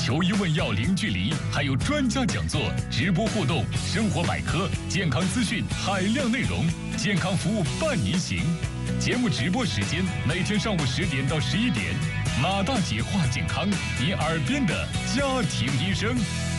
求医问药零距离，还有专家讲座、直播互动、生活百科、健康资讯、海量内容，健康服务伴您行。节目直播时间每天上午10点到11点，马大姐话健康，你耳边的家庭医生。